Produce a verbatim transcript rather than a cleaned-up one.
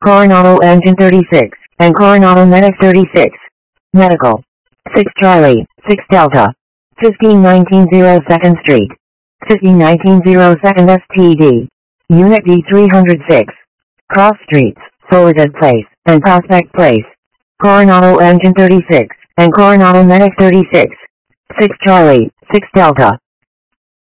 Coronado Engine thirty-six, and Coronado Medic thirty-six. Medical. six Charlie, six Delta. fifteen nineteen oh second Street. fifteen nineteen oh second S T D. Unit D three oh six. Cross Streets, Soledad Place, and Prospect Place. Coronado Engine thirty-six, and Coronado Medic thirty-six. six Charlie, six Delta.